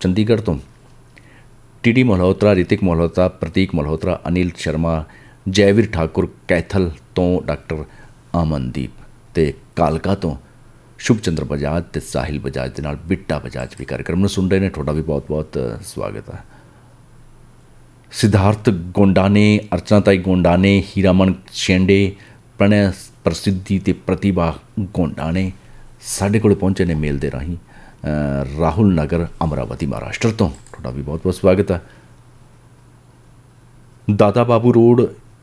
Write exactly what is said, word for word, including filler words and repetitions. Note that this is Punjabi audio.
ਚੰਡੀਗੜ੍ਹ ਤੋਂ ਟੀ ਡੀ ਮਲਹੋਤਰਾ, ਰਿਤਿਕ ਮਲਹੋਤਰਾ, ਪ੍ਰਤੀਕ ਮਲਹੋਤਰਾ, ਅਨਿਲ ਸ਼ਰਮਾ, ਜੈਵੀਰ ਠਾਕੁਰ ਕੈਥਲ ਤੋਂ ਡਾਕਟਰ ਅਮਨਦੀਪ ਅਤੇ ਕਾਲਕਾ ਤੋਂ ਸ਼ੁਭ ਚੰਦਰ ਬਜਾਜ ਅਤੇ ਸਾਹਿਲ ਬਜਾਜ ਦੇ ਨਾਲ ਬਿੱਟਾ ਬਜਾਜ ਵੀ ਕਾਰਿਆਕਰਮ ਨੂੰ ਸੁਣ ਰਹੇ ਨੇ। ਤੁਹਾਡਾ ਵੀ ਬਹੁਤ ਬਹੁਤ ਸਵਾਗਤ ਹੈ। ਸਿਧਾਰਥ ਗੋਂਡਾਨੇ, ਅਰਚਨਾਤਾਈ ਗੋਂਡਾਨੇ, ਹੀਰਾਮਨ ਸ਼ੇਂਡੇ, ਪ੍ਰਣੈ ਪ੍ਰਸਿੱਧੀ ਅਤੇ ਪ੍ਰਤਿਭਾ ਗੋਂਡਾਨੇ ਸਾਡੇ ਕੋਲ ਪਹੁੰਚੇ ਨੇ ਮੇਲ ਦੇ ਰਾਹੀਂ ਰਾਹੁਲ ਨਗਰ, ਅਮਰਾਵਤੀ, ਮਹਾਰਾਸ਼ਟਰ ਤੋਂ। ਤੁਹਾਡਾ ਵੀ ਬਹੁਤ ਬਹੁਤ ਸਵਾਗਤ ਹੈ। ਦਾਦਾ ਬਾਬੂ ਰੋਡ